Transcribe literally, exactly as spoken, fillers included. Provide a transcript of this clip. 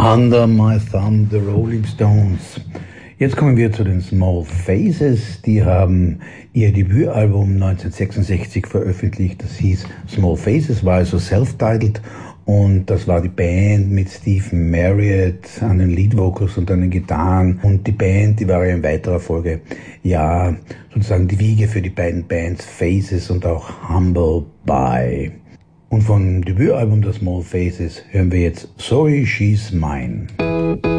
Under My Thumb, The Rolling Stones. Jetzt kommen wir zu den Small Faces. Die haben ihr Debütalbum neunzehnhundertsechsundsechzig veröffentlicht. Das hieß Small Faces, war also self-titled. Und das war die Band mit Steve Marriott an den Lead Vocals und an den Gitarren. Und die Band, die war ja in weiterer Folge, ja, sozusagen die Wiege für die beiden Bands Faces und auch Humble Pie. Und vom Debütalbum der Small Faces hören wir jetzt Sorry She's Mine.